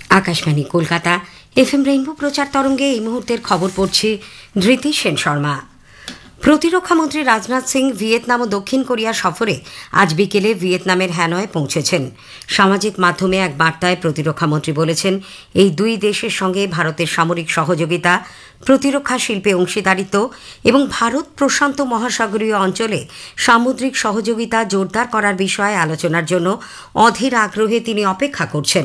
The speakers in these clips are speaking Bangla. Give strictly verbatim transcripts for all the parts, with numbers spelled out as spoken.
Akashvani Kolkata F M rainbow প্রচার তরঙ্গে এই মুহূর্তের খবর পড়ছি ধৃতি সেন শর্মা। প্রতিরক্ষামন্ত্রী রাজনাথ সিং ভিয়েতনাম ও দক্ষিণ কোরিয়া সফরে আজ বিকেলে ভিয়েতনামের হ্যানয়ে পৌঁছেছেন। সামাজিক মাধ্যমে এক বার্তায় প্রতিরক্ষামন্ত্রী বলেছেন, এই দুই দেশের সঙ্গে ভারতের সামরিক সহযোগিতা, প্রতিরক্ষা শিল্পে অংশীদারিত্ব এবং ভারত প্রশান্ত মহাসাগরীয় অঞ্চলে সামুদ্রিক সহযোগিতা জোরদার করার বিষয়ে আলোচনার জন্য অধীর আগ্রহে তিনি অপেক্ষা করছেন।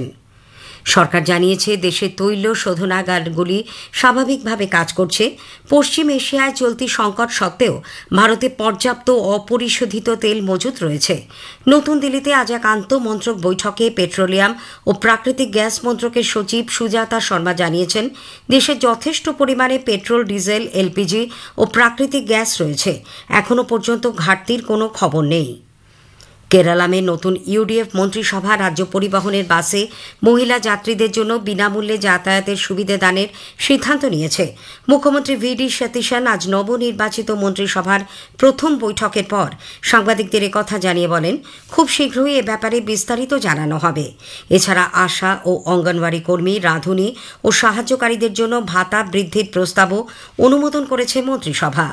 সরকার জানিয়েছে, দেশের তৈল শোধনাগারগুলি স্বাভাবিকভাবে কাজ করছে। পশ্চিম এশিয়ায় চলতি সংকট সত্ত্বেও ভারতে পর্যাপ্ত অপরিশোধিত তেল মজুত রয়েছে। নতুন দিল্লিতে আজ এক আন্তঃমন্ত্রক বৈঠকে পেট্রোলিয়াম ও প্রাকৃতিক গ্যাস মন্ত্রকের সচিব সুজাতা শর্মা জানিয়েছেন, দেশে যথেষ্ট পরিমাণে পেট্রোল, ডিজেল, এলপিজি ও প্রাকৃতিক গ্যাস রয়েছে। এখনও পর্যন্ত ঘাটতির কোনো খবর নেই। কেরালামে নতুন ইউডিএফ মন্ত্রিসভা রাজ্য পরিবহনের বাসে মহিলা যাত্রীদের জন্য বিনামূল্যে যাতায়াতের সুবিধা দানের সিদ্ধান্ত নিয়েছে। মুখ্যমন্ত্রী ভি ডি সতীশন আজ নবনির্বাচিত মন্ত্রিসভার প্রথম বৈঠকের পর সাংবাদিকদের একথা জানিয়ে বলেন, খুব শীঘ্রই এ ব্যাপারে বিস্তারিত জানানো হবে। এছাড়া আশা ও অঙ্গনওয়াড়ি কর্মী, রাঁধুনি ও সাহায্যকারীদের জন্য ভাতা বৃদ্ধির প্রস্তাবও অনুমোদন করেছে মন্ত্রিসভা।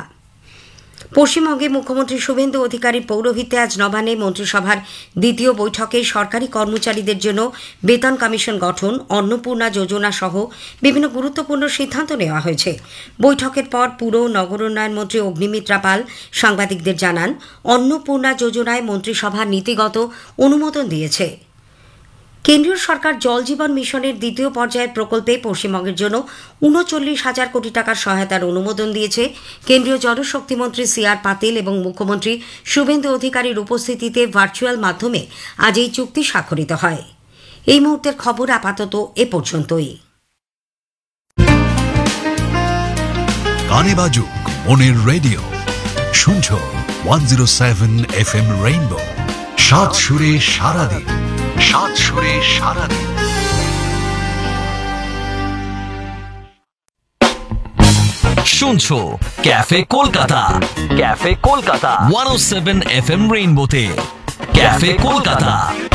পশ্চিমবঙ্গে মুখ্যমন্ত্রী শুভেন্দু অধিকারীর পৌরোহিত্যে আজ নবান্নে মন্ত্রিসভার দ্বিতীয় বৈঠকে সরকারি কর্মচারীদের জন্য বেতন কমিশন গঠন, অন্নপূর্ণা যোজনা সহ বিভিন্ন গুরুত্বপূর্ণ সিদ্ধান্ত নেওয়া হয়েছে। বৈঠকের পর পুর নগরোন্নয়ন মন্ত্রী অগ্নিমিত্রা পাল সাংবাদিকদের জানান, অন্নপূর্ণা যোজনায় মন্ত্রিসভা নীতিগত অনুমোদন দিয়েছে। কেন্দ্রীয় সরকার জল জীবন মিশনের দ্বিতীয় পর্যায়ের প্রকল্পে পশ্চিমবঙ্গের জন্য উনচল্লিশ হাজার কোটি টাকার সহায়তার অনুমোদন দিয়েছে। কেন্দ্রীয় জলশক্তিমন্ত্রী সি আর পাতিল এবং মুখ্যমন্ত্রী শুভেন্দু অধিকারীর উপস্থিতিতে ভার্চুয়াল মাধ্যমে আজ এই চুক্তি স্বাক্ষরিত হয়। এই মুহূর্তের খবর আপাতত এ পর্যন্তই। গানে বাজুক মনের রেডিও, শুনছো one zero seven F M rainbow. সাত সুরে সারাদিন, সাত সুরে সারাদিন। শুনছো cafe Kolkata, cafe Kolkata one ও seven F M রেইনবোতে। Cafe Kolkata.